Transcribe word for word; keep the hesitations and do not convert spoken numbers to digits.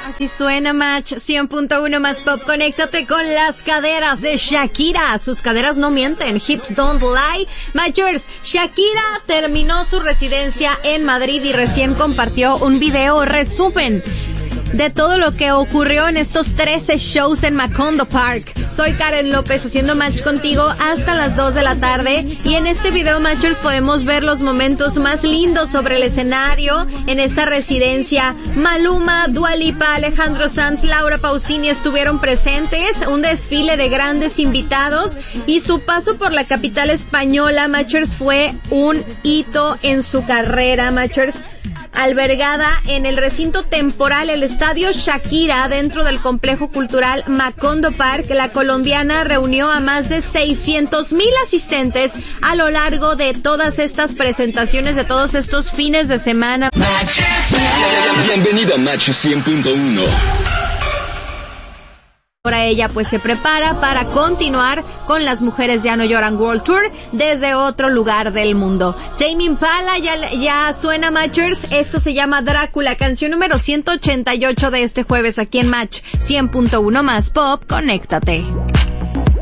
Así suena Match cien punto uno más pop. Conéctate con las caderas de Shakira. Sus caderas no mienten. Hips don't lie. Matchers, Shakira terminó su residencia en Madrid y recién compartió un video resumen de todo lo que ocurrió en estos trece shows en Macondo Park. Soy Karen López haciendo match contigo hasta las dos de la tarde y en este video Matchers podemos ver los momentos más lindos sobre el escenario en esta residencia. Maluma, Dua Lipa, Alejandro Sanz, Laura Pausini estuvieron presentes, un desfile de grandes invitados y su paso por la capital española, Matchers, fue un hito en su carrera, Matchers. Albergada en el recinto temporal, el estadio Shakira, dentro del complejo cultural Macondo Park, la colombiana reunió a más de seiscientos mil asistentes a lo largo de todas estas presentaciones, de todos estos fines de semana. Bienvenido a Match cien punto uno. Ahora ella pues se prepara para continuar con las Mujeres Ya No Lloran World Tour desde otro lugar del mundo. Tame Impala ya, ya suena, Matchers. Esto se llama Drácula, canción número ciento ochenta y ocho de este jueves aquí en Match cien punto uno más pop. Conéctate.